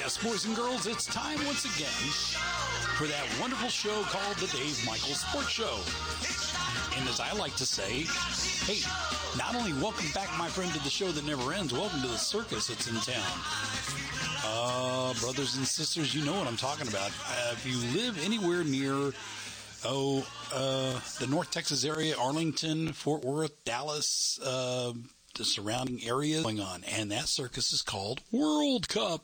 Yes, boys and girls, it's time once again for that wonderful show called the Dave Michaels Sports Show. And as I like to say, hey, not only welcome back, my friend, to the show that never ends, welcome to the circus that's in town. Brothers and sisters, you know what I'm talking about. If you live anywhere near, the North Texas area, Arlington, Fort Worth, Dallas, the surrounding areas going on, and that circus is called World Cup.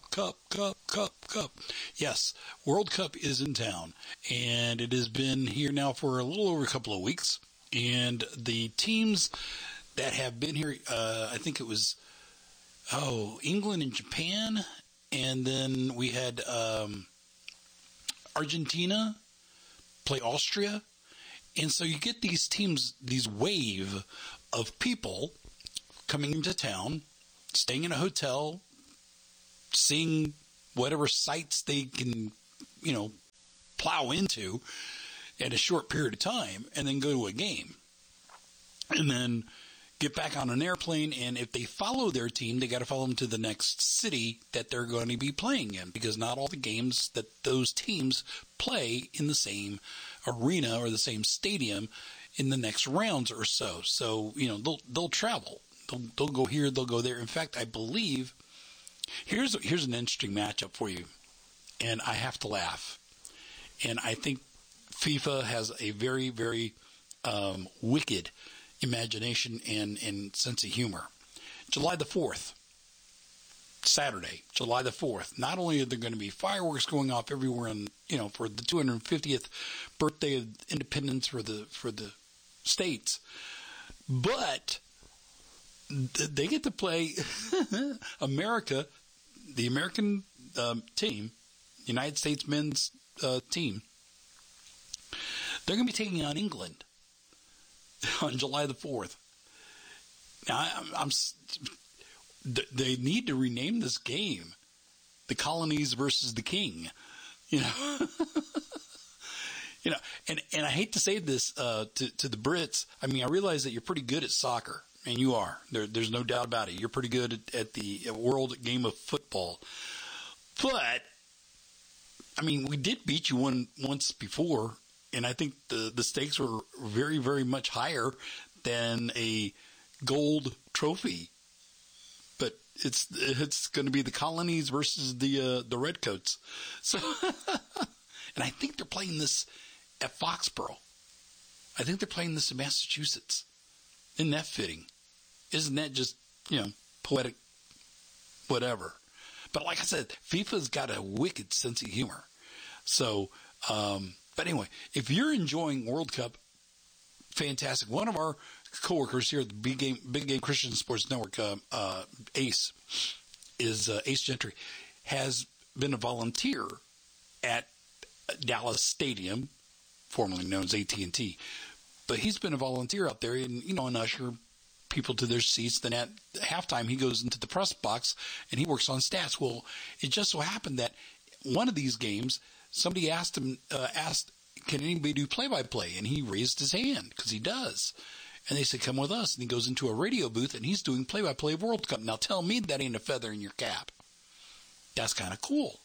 Yes, World Cup is in town, and it has been here now for a little over a couple of weeks, and the teams that have been here, I think it was, England and Japan, and then we had Argentina play Austria, and so you get these teams, these wave of people coming into town, staying in a hotel, seeing whatever sites they can, plow into in a short period of time, and then go to a game. And then get back on an airplane, and if they follow their team, they got to follow them to the next city that they're going to be playing in, because not all the games that those teams play in the same arena or the same stadium in the next rounds or so. So, they'll travel. They'll go here, they'll go there. In fact, I believe here's an interesting matchup for you, and I have to laugh. And I think FIFA has a very, very wicked imagination and sense of humor. July the 4th, Saturday, July the 4th. Not only are there going to be fireworks going off everywhere, for the 250th birthday of independence for the states, but they get to play America, the American team, United States men's team. They're going to be taking on England on July the 4th. Now, they need to rename this game the Colonies versus the King. And I hate to say this to the Brits. I mean, I realize that you're pretty good at soccer. And you are. There's no doubt about it. You're pretty good at the world game of football. But, I mean, we did beat you once before, and I think the stakes were very, very much higher than a gold trophy. But it's going to be the Colonies versus the Redcoats. So, and I think they're playing this at Foxborough. I think they're playing this in Massachusetts. Isn't that fitting? Isn't that just, poetic, whatever? But like I said, FIFA's got a wicked sense of humor. So, but anyway, if you're enjoying World Cup, fantastic. One of our coworkers here at the Big Game Christian Sports Network, Ace, is Ace Gentry, has been a volunteer at Dallas Stadium, formerly known as AT&T. But he's been a volunteer out there and usher people to their seats. Then at halftime, he goes into the press box and he works on stats. Well, it just so happened that one of these games, somebody asked him, can anybody do play-by-play? And he raised his hand because he does. And they said, come with us. And he goes into a radio booth and he's doing play-by-play of World Cup. Now tell me that ain't a feather in your cap. That's kind of cool.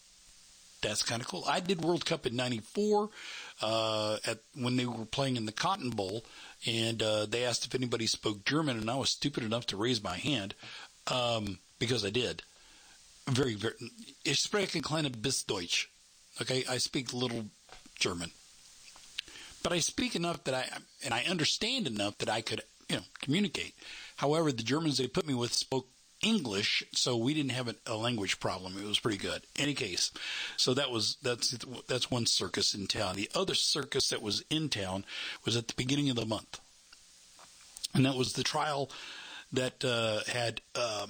I did World Cup in '94 when they were playing in the Cotton Bowl, and they asked if anybody spoke German, and I was stupid enough to raise my hand because I did. Very, very. Ich spreche kleine bisschen Deutsch. Okay, I speak a little German, but I speak enough that I understand enough that I could communicate. However, the Germans they put me with spoke English, so we didn't have a language problem. It was pretty good. Any case, so that's one circus in town. The other circus that was in town was at the beginning of the month, and that was the trial that had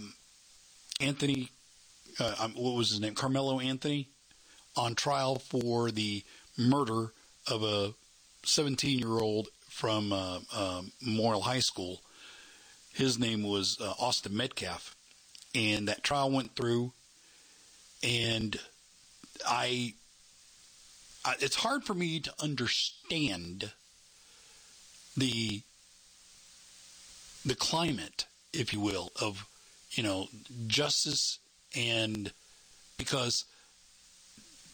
Anthony, what was his name, Carmelo Anthony, on trial for the murder of a 17-year-old from Memorial High School. His name was Austin Metcalf. And that trial went through, and it's hard for me to understand the climate, if you will, of, justice, and because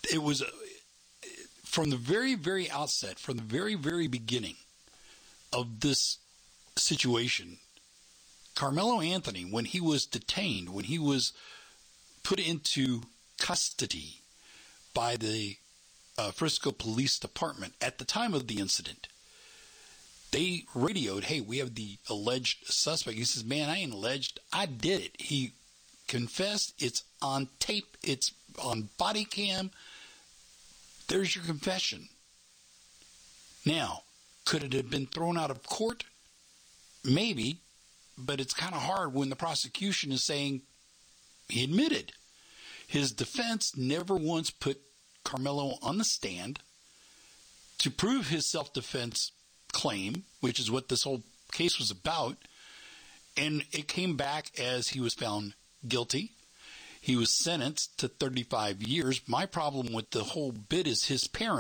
it was from the very, very outset, from the very, very beginning of this situation, Carmelo Anthony, when he was detained, when he was put into custody by the Frisco Police Department at the time of the incident, they radioed, hey, we have the alleged suspect. He says, man, I ain't alleged. I did it. He confessed. It's on tape. It's on body cam. There's your confession. Now, could it have been thrown out of court? Maybe, but it's kind of hard when the prosecution is saying he admitted. His defense never once put Carmelo on the stand to prove his self-defense claim, which is what this whole case was about, and it came back as he was found guilty. He was sentenced to 35 years. My problem with the whole bit is his parents